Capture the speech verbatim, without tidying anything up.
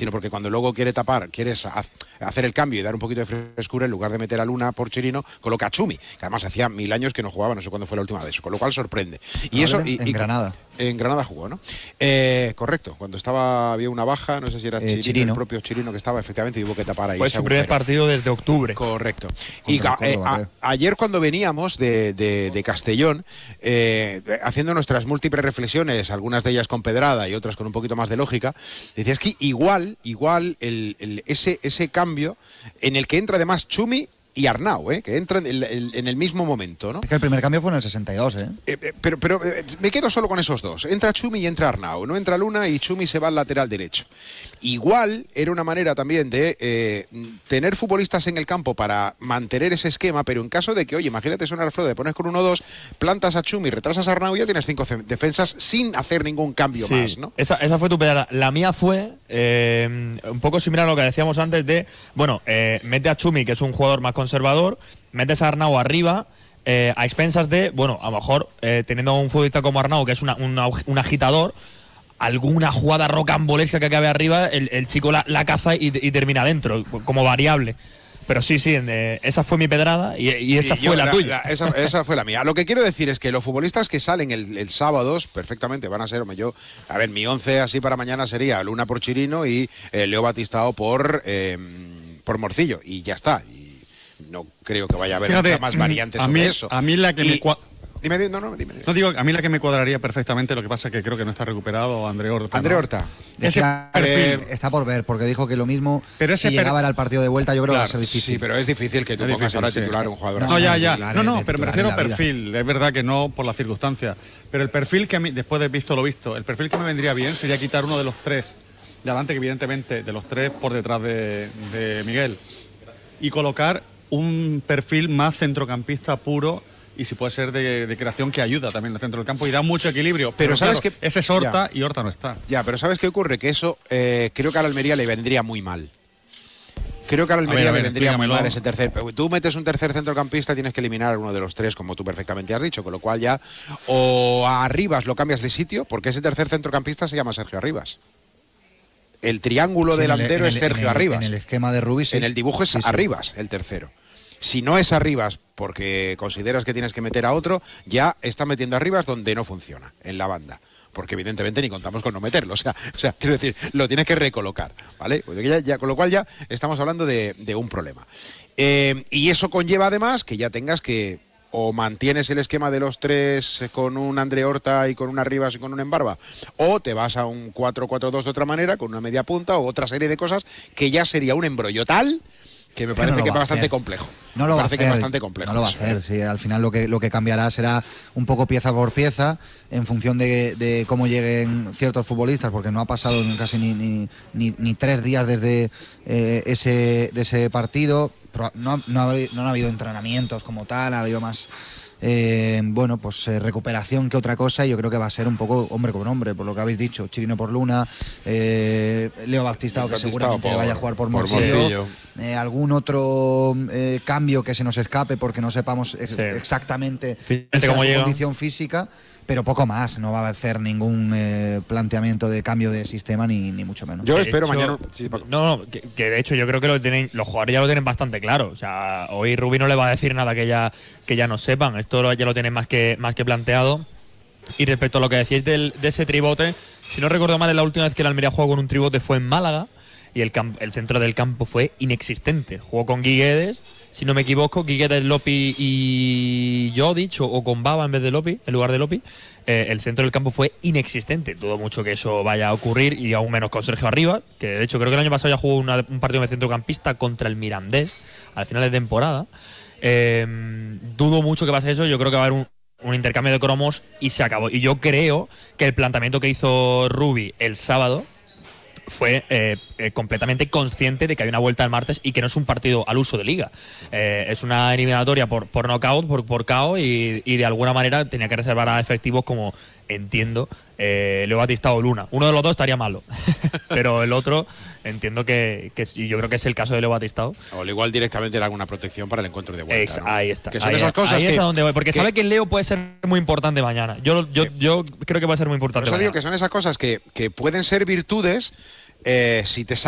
sino porque cuando luego quiere tapar, quieres ha, hacer el cambio y dar un poquito de frescura, en lugar de meter a Luna por Chirino, coloca a Chumi, que además hacía mil años que no jugaba, no sé cuándo fue la última vez, con lo cual sorprende. Y no, eso en, y, en y, Granada. En Granada jugó, ¿no? Eh, correcto, cuando estaba había una baja, no sé si era eh, Chirino, Chirino, el propio Chirino que estaba, efectivamente, y hubo que tapar ahí. Fue su primer partido desde octubre. Correcto. Y a, eh, a, ayer cuando veníamos de, de, de Castellón, eh, haciendo nuestras múltiples reflexiones, algunas de ellas con pedrada y otras con un poquito más de lógica, decías que igual, igual el, el, ese, ese cambio en el que entra además Chumi y Arnau, ¿eh? que entran en el, en el mismo momento, ¿no? Es que el primer cambio fue en el sesenta y dos, ¿eh? eh, eh pero pero eh, me quedo solo con esos dos. Entra Chumi y entra Arnau. No entra Luna y Chumi se va al lateral derecho. Igual era una manera también de eh, tener futbolistas en el campo para mantener ese esquema, pero en caso de que, oye, imagínate sonar al Frodo, te pones con uno dos, plantas a Chumi, retrasas a Arnau y ya tienes cinco defensas sin hacer ningún cambio sí, más, ¿no? Esa, esa fue tu pedrada. La mía fue eh, un poco similar a lo que decíamos antes de, bueno, eh, mete a Chumi, que es un jugador más conservador, metes a Arnau arriba, eh, a expensas de, bueno, a lo mejor eh, teniendo un futbolista como Arnau, que es una, una, un agitador, alguna jugada rocambolesca que acabe arriba, el, el chico la, la caza y, y termina dentro, como variable. Pero sí, sí, eh, esa fue mi pedrada y, y esa y fue la, la tuya. La, esa, esa fue la mía. Lo que quiero decir es que los futbolistas que salen el, el sábado, perfectamente, van a ser, yo, a ver, mi once así para mañana sería Luna por Chirino y eh, Leo Batistao por, eh, por Morcillo, y ya está. Y no creo que vaya a haber muchas más variantes a sobre mí, eso. A mí la que y, me cua... Dime, no, no, dime, dime. No digo, a mí la que me cuadraría perfectamente, lo que pasa es que creo que no está recuperado André Horta. André ¿no? Horta. Ese perfil está por ver, porque dijo que lo mismo pero ese si llegaba per... al partido de vuelta, yo creo claro, que va a ser difícil. Sí, pero es difícil que tú es pongas difícil, ahora sí. titular un jugador no, así. No, ya, ya. No, no, pero me refiero a perfil. Es verdad que no por las circunstancias. Pero el perfil que a mí, después de visto lo visto, el perfil que me vendría bien sería quitar uno de los tres de adelante, que evidentemente de los tres por detrás de, de Miguel, y colocar un perfil más centrocampista puro. Y si puede ser de, de creación que ayuda también al centro del campo y da mucho equilibrio. Pero, pero sabes claro, que ese es Horta ya. Y Horta no está. Ya, pero ¿sabes qué ocurre? Que eso eh, creo que a la Almería le vendría muy mal. Creo que a la Almería a ver, a ver, le vendría muy mal ese tercer. Tú metes un tercer centrocampista, tienes que eliminar a uno de los tres, como tú perfectamente has dicho, con lo cual ya o a Arribas lo cambias de sitio, porque ese tercer centrocampista se llama Sergio Arribas. El triángulo sí, delantero el, es Sergio en el, Arribas. En el esquema de Rubí, sí. En el dibujo es sí, Arribas, sí. el tercero. Si no es Arribas porque consideras que tienes que meter a otro, ya está metiendo a Arribas donde no funciona, en la banda. Porque evidentemente ni contamos con no meterlo. O sea, o sea quiero decir, lo tienes que recolocar, ¿vale? Ya, ya, con lo cual ya estamos hablando de, de un problema. Eh, y eso conlleva además que ya tengas que o mantienes el esquema de los tres con un André Horta y con un Arribas y con un Embarba, o te vas a un cuatro cuatro dos de otra manera, con una media punta o otra serie de cosas que ya sería un embrollo tal que me parece no que es bastante complejo. No lo me va parece a hacer, que es bastante complejo. No lo va a hacer, sí, al final lo que, lo que cambiará será un poco pieza por pieza en función de, de cómo lleguen ciertos futbolistas, porque no ha pasado casi ni, ni, ni, ni tres días desde eh, ese, de ese partido. No, no, ha, no han habido entrenamientos como tal, ha habido más... Eh, bueno, pues eh, recuperación que otra cosa, y yo creo que va a ser un poco hombre con hombre, por lo que habéis dicho. Chirino por Luna, eh, Leo Batistao, que Batistao seguramente por, vaya a jugar por, por Morcillo, Morcillo. Eh, algún otro eh, cambio que se nos escape porque no sepamos ex sí. exactamente esa su condición física, pero poco más. No va a hacer ningún eh, planteamiento de cambio de sistema, ni, ni mucho menos. Yo de espero hecho, mañana. Sí, no, no que, que de hecho yo creo que lo tienen, los jugadores ya lo tienen bastante claro. O sea, hoy Rubí no le va a decir nada que ya, que ya no sepan. Esto ya lo tienen más que, más que planteado. Y respecto a lo que decíais del, de ese tribote, si no recuerdo mal, la última vez que el Almería jugó con un tribote fue en Málaga, y el, el centro del campo fue inexistente. Jugó con Guiguedes, si no me equivoco, Guiguedes, Lopi y Jodic, o, o con Baba en vez de Lopi, en lugar de Lopi. Eh, el centro del campo fue inexistente. Dudo mucho que eso vaya a ocurrir, y aún menos con Sergio Arribas, que de hecho creo que el año pasado ya jugó una, un partido de centrocampista contra el Mirandés al final de temporada. Eh, dudo mucho que pase eso. Yo creo que va a haber un, un intercambio de cromos y se acabó. Y yo creo que el planteamiento que hizo Rubí el sábado fue eh, eh, completamente consciente de que hay una vuelta el martes y que no es un partido al uso de liga. Eh, es una eliminatoria por, por knockout, por, por K O, y, y de alguna manera tenía que reservar a efectivos como, entiendo, eh, Leo Batistao o Luna. Uno de los dos estaría malo, pero el otro entiendo que, que y yo creo que es el caso de Leo Batistao. O igual directamente era alguna protección para el encuentro de vuelta. Ex, ¿no? Ahí está. Que son ahí, esas cosas ahí que, es a donde voy, porque que, sabe que Leo puede ser muy importante mañana. Yo, yo, que, yo creo que va a ser muy importante. Por eso mañana. digo que son esas cosas que, que pueden ser virtudes eh, si te